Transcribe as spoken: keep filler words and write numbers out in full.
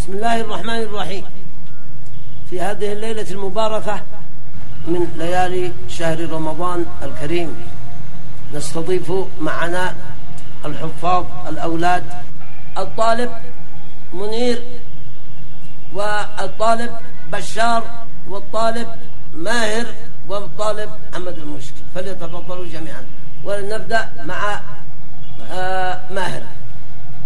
بسم الله الرحمن الرحيم. في هذه الليلة المباركة من ليالي شهر رمضان الكريم نستضيف معنا الحفاظ الأولاد، الطالب منير والطالب بشار والطالب ماهر والطالب محمد المشكي، فليتفضلوا جميعا. ونبدأ مع آه ماهر.